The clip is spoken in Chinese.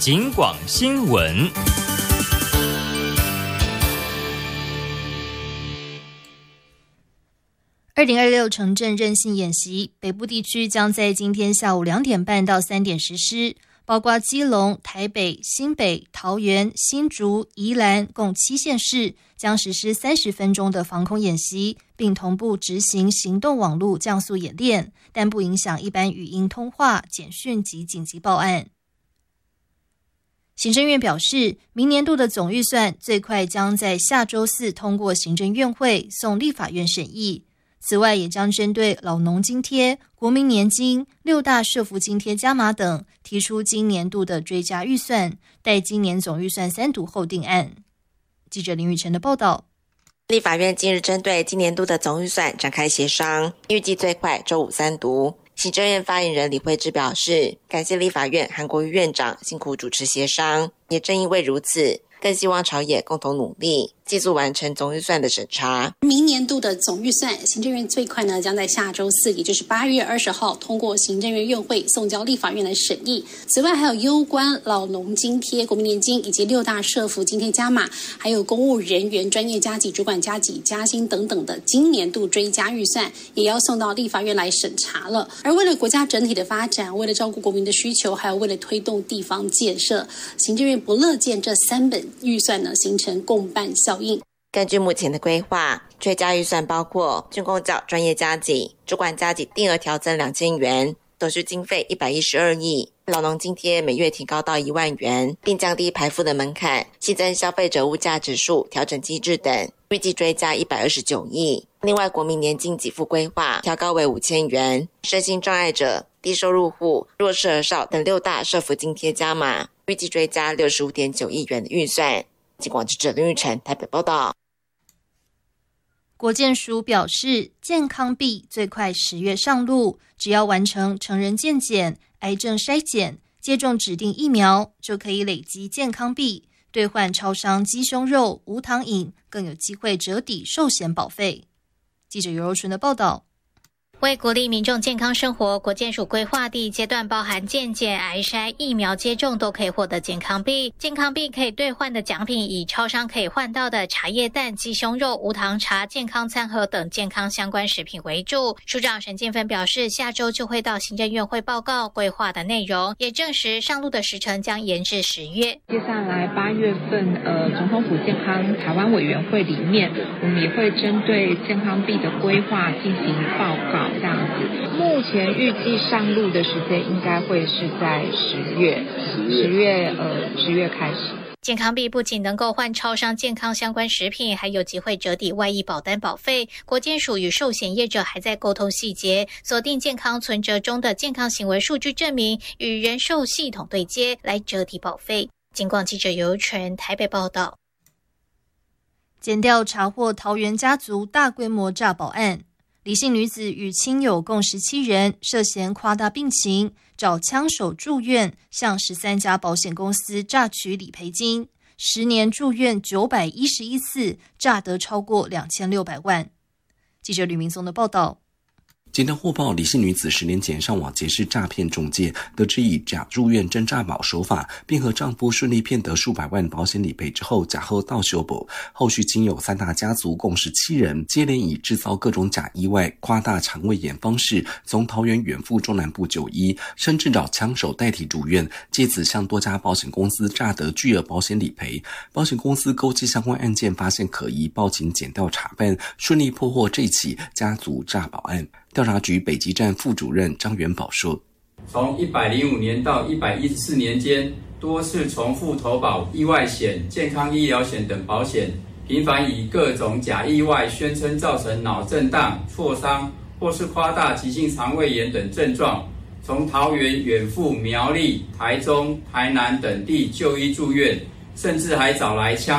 警广新闻。 2026城镇韧性演习，北部地区将在今天下午2点半到3点实施，包括基隆、台北、新北、桃园、新竹、宜兰共7县市将实施30分钟的防空演习，并同步执行行动网络降速演练，但不影响一般语音通话、简讯及紧急报案。行政院表示，明年度的总预算最快将在下周4通过行政院会送立法院审议。此外，也将针对老农津贴、国民年金、6大社福津贴加码等，提出今年度的追加预算，待今年总预算3读后定案。记者林宇晨的报道。 立法院近日针对今年度的总预算展开协商，预计最快周5 3读。行政院发言人李慧芝表示，感谢立法院韩国瑜院长辛苦主持协商，也正因为如此，更希望朝野共同努力，尽速完成总预算的审查。 明年度的总预算，行政院最快呢将在下周4，也就是8月20号通过行政院院会送交立法院来审议。此外，还有攸关老农津贴、国民年金以及6大社福津贴加码，还有公务人员专业加给、主管加给、加薪等等的今年度追加预算，也要送到立法院来审查了。而为了国家整体的发展，为了照顾国民的需求，还有为了推动地方建设，行政院不乐见这3本预算呢形成共办效应。 根据目前的规划，追加预算包括军公教专业加给、主管加给定额调增2000元，总需经费112亿，老农津贴每月提高到1万元，并降低排富的门槛，新增消费者物价指数调整机制等，预计追加129亿。另外，国民年金给付规划调高为5000元，身心障碍者、低收入户、弱势儿少等6大社福津贴加码，预计追加65.9亿元的预算。警广记者林玉成台北报道。 国健署表示，健康币最快10月上路，只要完成成人健检、癌症筛检、接种指定疫苗，就可以累积健康币，兑换超商鸡胸肉、无糖饮，更有机会折抵寿险保费。记者尤柔纯的报道。 为鼓励民众健康生活，国健署规划第一阶段包含健检、癌筛、疫苗接种都可以获得健康币。健康币可以兑换的奖品以超商可以换到的茶叶蛋、鸡胸肉、无糖茶、健康餐盒等健康相关食品为主。署长沈建芬表示，下周就会到行政院会报告规划的内容，也证实上路的时程将延至10月。 接下来8月份，总统府健康台湾委员会里面，我们也会针对健康币的规划进行报告。这样子，目前预计上路的时间应该会是在10月开始。 健康币不仅能够换超商健康相关食品，还有机会折抵外溢保单保费。国健署与寿险业者还在沟通细节，锁定健康存折中的健康行为数据证明，与人寿系统对接来折抵保费。警广记者尤纯台北报道。 检调查获桃园家族大规模诈保案，李姓女子与亲友共17人涉嫌夸大病情，找枪手住院，向13家保险公司诈取理赔金，10年住院911次，诈得超过2600万。记者吕明松的报道。 检调获报，李姓女子10年前上网结识诈骗中介，得知以假住院真诈保手法，并和丈夫顺利骗得数百万保险理赔之后，假后倒修补。后续亲友3大家族共17人，接连以制造各种假意外、夸大肠胃炎方式，从桃园远赴中南部就医，甚至找枪手代替住院，借此向多家保险公司诈得巨额保险理赔。保险公司勾稽相关案件发现可疑，报警检调查办，顺利破获这起家族诈保案。调查局北基站副主任张元宝说， 从105年到114年间，多次重复投保意外险、健康医疗险等保险，频繁以各种假意外宣称造成脑震荡、挫伤或是夸大急性肠胃炎等症状，从桃园远赴苗栗、台中、台南等地就医住院，甚至还找来枪